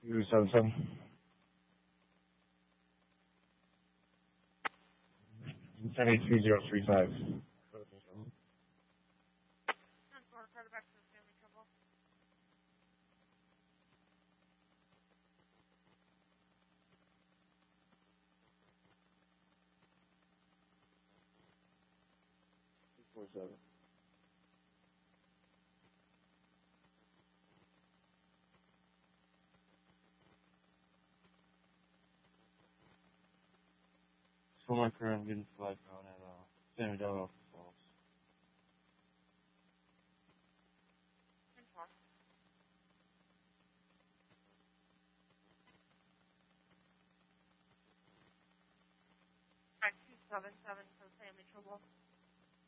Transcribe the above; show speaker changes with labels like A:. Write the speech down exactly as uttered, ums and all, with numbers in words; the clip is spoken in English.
A: two seven seven. ten eight two zero three five. Four seven. For my career, I'm getting flag down at uh, San Miguel Falls.
B: Alright, two seven seven for Sammy Trouble.